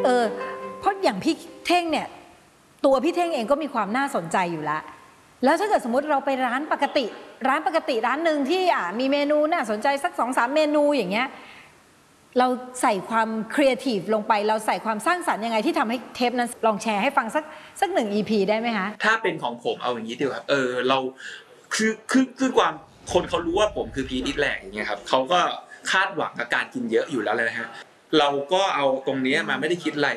เพราะอย่างพี่เท่งเนี่ยตัวพี่เท่งเองก็มีความน่าสนใจอยู่แล้วถ้าเกิดสมมติเราไปร้านปกติร้านหนึ่งที่มีเมนูน่าสนใจสัก 2-3 เมนูอย่างเงี้ยเราใส่ความครีเอทีฟลงไปเราใส่ความสร้างสรรค์ยังไงที่ทำให้เทปนั้นลองแชร์ให้ฟังสัก1 EP ได้ไหมคะถ้าเป็นของผมเอาอย่างนี้ดีกว่าเราคือความคนเขารู้ว่าผมคือพีทแหลกอย่างเงี้ยครับเขาก็คาดหวังกับการกินเยอะอยู่แล้วเลยนะฮะเราก็เอาตรงนี้มาไม่ได้คิดอะไร